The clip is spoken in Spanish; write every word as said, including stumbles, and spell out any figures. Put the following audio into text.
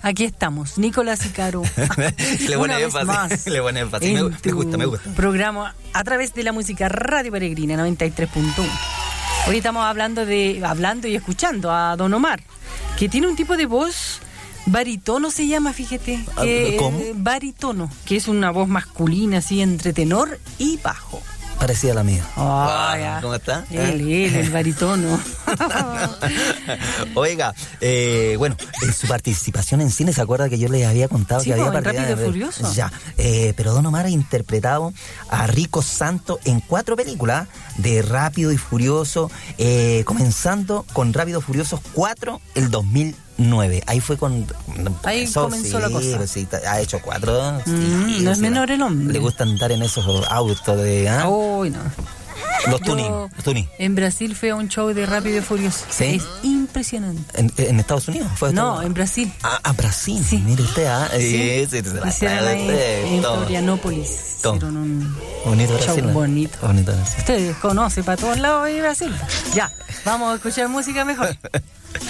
aquí estamos, Nicolás y Caro. Le pone énfasis, le pone énfasis. Me, me gusta, me gusta. Programa a través de la música Radio Peregrina noventa y tres punto uno. Hoy estamos hablando de hablando y escuchando a Don Omar, que tiene un tipo de voz baritono, se llama, fíjate. Que, ¿Cómo? Eh, baritono, que es una voz masculina, así, entre tenor y bajo. Parecida a la mía. Oh, wow, ¿cómo está? Él, él, el baritono. Oiga, eh, bueno, en su participación en cine, ¿se acuerda que yo les había contado sí, que había participación? Rápido y Furioso. Ya, eh, pero Don Omar ha interpretado a Rico Santos en cuatro películas de Rápido y Furioso, eh, comenzando con Rápido y Furioso cuatro, el dos mil nueve. Ahí fue con... Ahí eso, comenzó sí, la cosa. Sí, ha hecho cuatro. Mm, sí, no es sí, menor el hombre. Le gusta andar en esos autos de... ¿ah? Uy, no. Los tuning, Yo, los tuning. En Brasil fue a un show de Rápido y Furioso. ¿Sí? Es impresionante. ¿En, en Estados Unidos? ¿Fue No, Estados... en Brasil. Ah, a Brasil. Sí. Mire usted, ¿ah? Sí. Sí, sí, sí, Hicieron ahí en Florianópolis. Hicieron un bonito show Brasil. bonito. Bonito Brasil. Ustedes conocen para todos lados de Brasil. Ya, vamos a escuchar música mejor.